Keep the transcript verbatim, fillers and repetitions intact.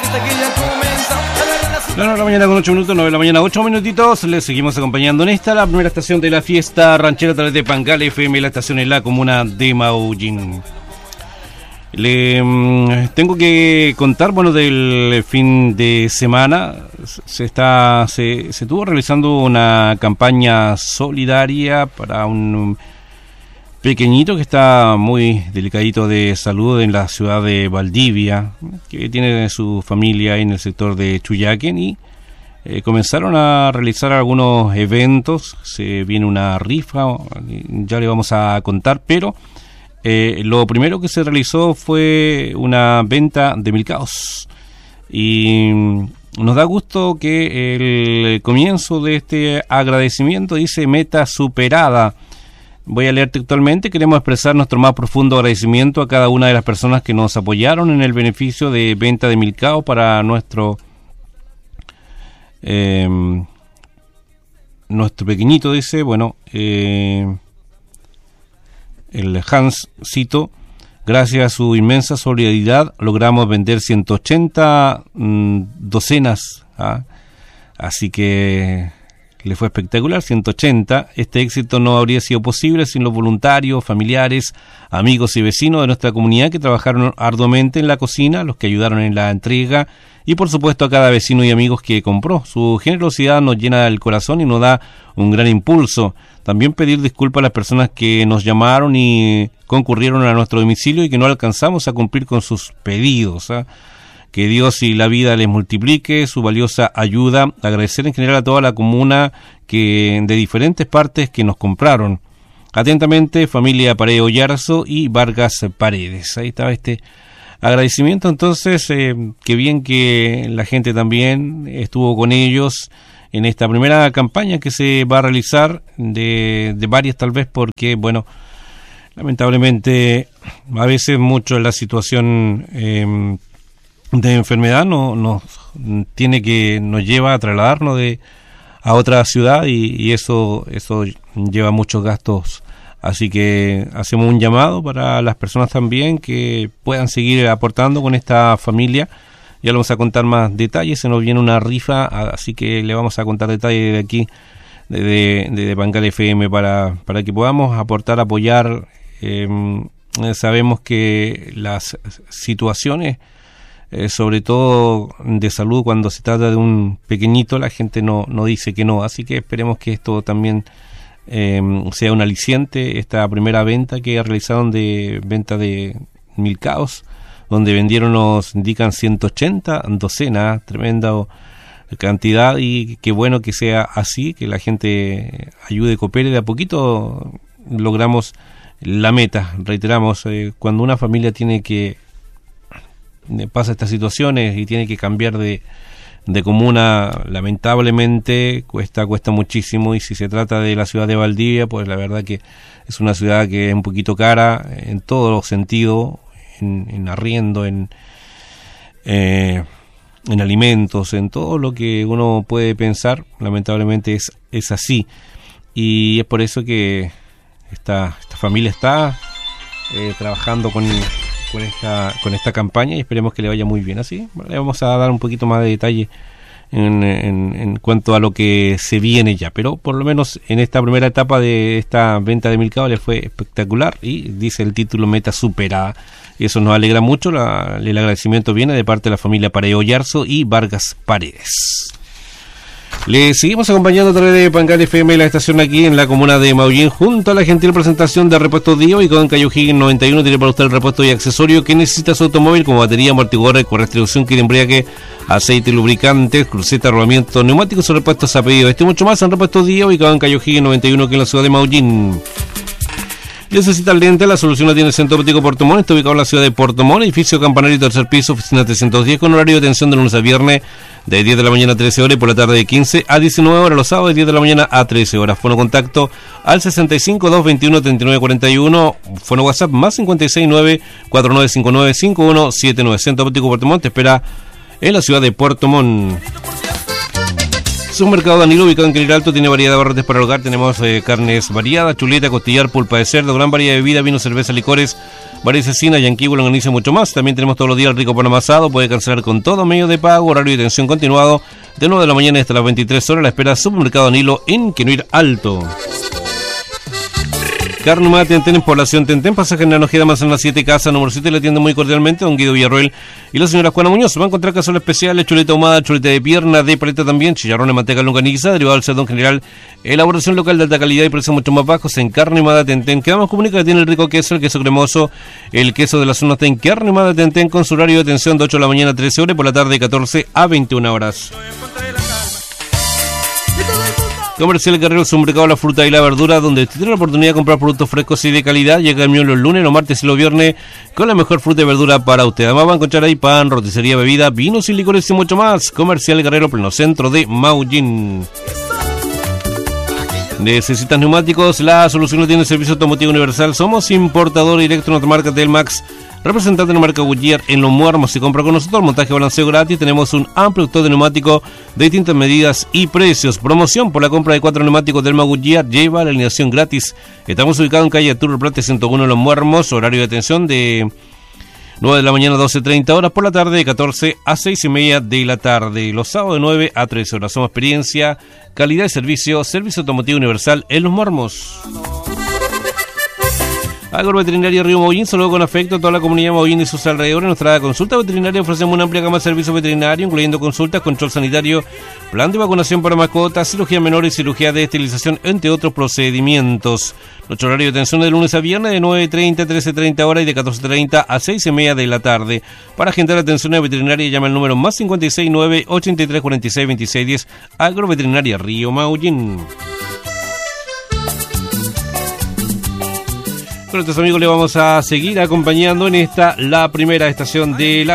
nueve de la mañana con ocho minutos, nueve de la mañana, ocho minutitos. Les seguimos acompañando en esta, la primera estación de la fiesta ranchera a través de Pangal F M, la estación en la comuna de Maullín. Le mmm, tengo que contar, bueno, del fin de semana se está se, se estuvo realizando una campaña solidaria para un pequeñito que está muy delicadito de salud en la ciudad de Valdivia, que tiene su familia en el sector de Chuyaquen, y eh, comenzaron a realizar algunos eventos. Se viene una rifa, ya le vamos a contar, pero eh, lo primero que se realizó fue una venta de milcaos, y nos da gusto que el comienzo de este agradecimiento dice: meta superada. Voy a leer textualmente: queremos expresar nuestro más profundo agradecimiento a cada una de las personas que nos apoyaron en el beneficio de venta de milcao para nuestro eh, nuestro pequeñito, dice, bueno, eh, el Hanscito. Gracias a su inmensa solidaridad logramos vender ciento ochenta mmm, docenas, ¿ah? Así que le fue espectacular, ciento ochenta. Este éxito no habría sido posible sin los voluntarios, familiares, amigos y vecinos de nuestra comunidad que trabajaron arduamente en la cocina, los que ayudaron en la entrega, y por supuesto a cada vecino y amigos que compró. Su generosidad nos llena el corazón y nos da un gran impulso. También pedir disculpas a las personas que nos llamaron y concurrieron a nuestro domicilio y que no alcanzamos a cumplir con sus pedidos, ¿eh? Que Dios y la vida les multiplique su valiosa ayuda. Agradecer en general a toda la comuna que de diferentes partes que nos compraron. Atentamente, familia Paredes Oyarzo y Vargas Paredes. Ahí estaba este agradecimiento. Entonces, eh, qué bien que la gente también estuvo con ellos en esta primera campaña que se va a realizar, de, de varias tal vez, porque, bueno, lamentablemente a veces mucho en la situación eh, de enfermedad no, nos tiene que nos lleva a trasladarnos de a otra ciudad, y, y eso eso lleva muchos gastos. Así que hacemos un llamado para las personas también que puedan seguir aportando con esta familia. Ya le vamos a contar más detalles, se nos viene una rifa, así que le vamos a contar detalles de aquí, de, de, de Pangal F M, para, para que podamos aportar, apoyar. Eh, sabemos que las situaciones, Eh, sobre todo de salud, cuando se trata de un pequeñito, la gente no, no dice que no, así que esperemos que esto también eh, sea un aliciente, esta primera venta que realizaron de venta de milcaos, donde vendieron, nos indican, ciento ochenta docenas, tremenda cantidad, y qué bueno que sea así, que la gente ayude, coopere. De a poquito logramos la meta. Reiteramos, eh, cuando una familia tiene que pasa estas situaciones y tiene que cambiar de, de comuna, lamentablemente cuesta cuesta muchísimo, y si se trata de la ciudad de Valdivia, pues la verdad que es una ciudad que es un poquito cara en todos los sentidos, en, en arriendo, en eh, en alimentos, en todo lo que uno puede pensar. Lamentablemente es, es así, y es por eso que esta, esta familia está eh, trabajando con con esta con esta campaña, y esperemos que le vaya muy bien. Así le vamos a dar un poquito más de detalle en, en, en cuanto a lo que se viene ya, pero por lo menos en esta primera etapa de esta venta de milcao le fue espectacular, y dice el título: meta superada, y eso nos alegra mucho. La, el agradecimiento viene de parte de la familia Paredes Oyarzo y Vargas Paredes. Le seguimos acompañando a través de Pangal F M, la estación aquí en la comuna de Maullín, junto a la gentil presentación de Repuestos Dio, y con Cayo Higgins noventa y uno tiene para usted el repuesto y accesorio que necesita su automóvil, como batería, amortiguadores, correstribución, kit de embriague, aceite, lubricantes, cruceta, rodamientos, neumáticos o repuestos a pedido. Este y mucho más en Repuestos Dio, y con Cayo Higgins noventa y uno aquí en la ciudad de Maullín. Necesita lente, la solución la tiene el Centro Óptico Puerto Montt. Está ubicado en la ciudad de Puerto Montt, edificio campanario, tercer piso, oficina trescientos diez, con horario de atención de lunes a viernes de diez de la mañana a trece horas, y por la tarde de quince a diecinueve horas, los sábados de diez de la mañana a trece horas. Fono contacto al sesenta y cinco, doscientos veintiuno, treinta y nueve cuarenta y uno. Fono WhatsApp más cincuenta y seis, nueve cuatro nueve cinco nueve cinco uno siete nueve. Centro Óptico Puerto Montt te espera en la ciudad de Puerto Montt. Supermercado Danilo, ubicado en Canil Alto, tiene variedad de barrotes para el hogar. Tenemos eh, carnes variadas, chuleta, costillar, pulpa de cerdo, gran variedad de bebida, vino, cerveza, licores, varias cecinas, yanquivo, longaniza y mucho más. También tenemos todos los días el rico pan amasado. Puede cancelar con todo medio de pago, horario de atención continuado de nueve de la mañana hasta las veintitrés horas. La espera Supermercado Danilo en Canil Alto. Carne humada Tentén en Población Tentén, pasaje en la Nojeda más en las siete casas, número siete, le atiende muy cordialmente don Guido Villarroel y la señora Juana Muñoz. Va a encontrar cazuelas especiales, chuleta ahumada, chuleta de pierna, de paleta también, chicharrón de manteca longaniza, derivado del cerdón general, elaboración local de alta calidad y precios mucho más bajos en Carne humada Tentén. Quedamos comunica que tiene el rico queso, el queso cremoso, el queso de la zona está en Carne humada Tentén con su horario de atención de ocho de la mañana a trece horas y por la tarde de catorce a veintiuna horas. Comercial Guerrero, Supermercado La Fruta y la Verdura, donde tiene la oportunidad de comprar productos frescos y de calidad. Llega el mío los lunes, los martes y los viernes con la mejor fruta y verdura para usted. Además va a encontrar ahí pan, roticería, bebida, vinos y licores y mucho más. Comercial Guerrero, pleno centro de Maullín. ¿Necesitas neumáticos? La solución lo tiene el Servicio Automotivo Universal. Somos importador directo de nuestra marca Telmax, representante de la marca Goodyear en Los Muermos. Si compra con nosotros, montaje balanceo gratis. Tenemos un amplio stock de neumáticos de distintas medidas y precios. Promoción por la compra de cuatro neumáticos del Goodyear, lleva la alineación gratis. Estamos ubicados en calle Arturo Prat ciento uno en Los Muermos. Horario de atención de nueve de la mañana a doce treinta horas, por la tarde de catorce a seis y media de la tarde. Los sábados de nueve a trece horas. Somos experiencia, calidad de servicio, Servicio Automotivo Universal en Los Muermos. Agroveterinaria Río Maullín, saludo con afecto a toda la comunidad Maullín y sus alrededores. En nuestra consulta veterinaria ofrecemos una amplia gama de servicios veterinarios, incluyendo consultas, control sanitario, plan de vacunación para mascotas, cirugía menor y cirugía de esterilización, entre otros procedimientos. Nuestro horario de atención de lunes a viernes de nueve treinta a trece treinta horas y de catorce treinta a seis y media de la tarde. Para agendar atención veterinaria, llama al número más cincuenta y seis nueve ochenta y tres cuarenta y seis veintiséis diez. Agroveterinaria Río Maullín. Con nuestros amigos le vamos a seguir acompañando en esta, la primera estación de la